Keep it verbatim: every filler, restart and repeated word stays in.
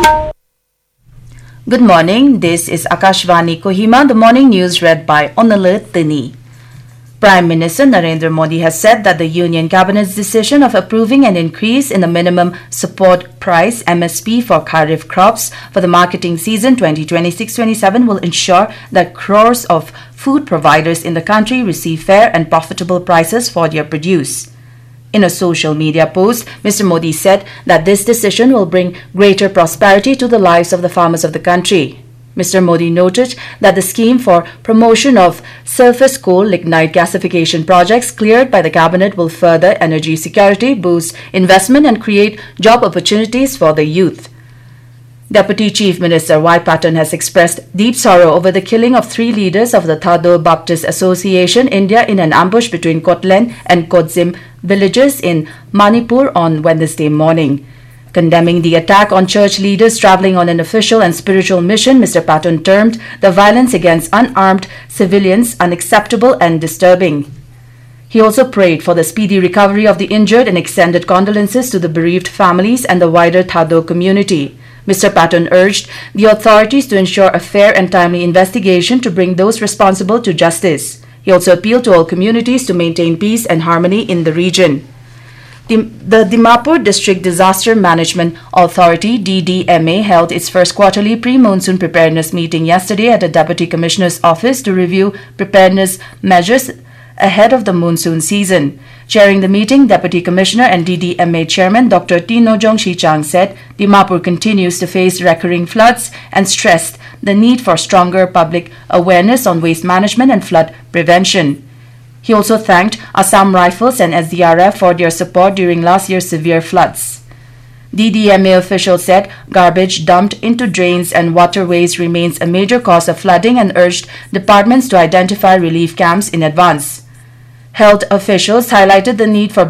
Good morning, this is Akashvani Kohima, the morning news read by Onalit Tini. Prime Minister Narendra Modi has said that the Union Cabinet's decision of approving an increase in the minimum support price M S P for kharif crops for the marketing season twenty twenty-six twenty-seven will ensure that crores of food providers in the country receive fair and profitable prices for their produce. In a social media post, Mister Modi said that this decision will bring greater prosperity to the lives of the farmers of the country. Mister Modi noted that the scheme for promotion of surface coal lignite gasification projects cleared by the cabinet will further energy security, boost investment and create job opportunities for the youth. Deputy Chief Minister Y. Patton has expressed deep sorrow over the killing of three leaders of the Thado Baptist Association India in an ambush between Kotlen and Kodzim villages in Manipur on Wednesday morning. Condemning the attack on church leaders travelling on an official and spiritual mission, Mister Patton termed the violence against unarmed civilians unacceptable and disturbing. He also prayed for the speedy recovery of the injured and extended condolences to the bereaved families and the wider Thado community. Mister Patton urged the authorities to ensure a fair and timely investigation to bring those responsible to justice. He also appealed to all communities to maintain peace and harmony in the region. The Dimapur District Disaster Management Authority D D M A held its first quarterly pre-monsoon preparedness meeting yesterday at the Deputy Commissioner's office to review preparedness measures ahead of the monsoon season. Chairing the meeting, Deputy Commissioner and D D M A Chairman Doctor Tinojong Shichang said Dimapur continues to face recurring floods and stressed the need for stronger public awareness on waste management and flood prevention. He also thanked Assam Rifles and S D R F for their support during last year's severe floods. D D M A officials said garbage dumped into drains and waterways remains a major cause of flooding and urged departments to identify relief camps in advance. Health officials highlighted the need for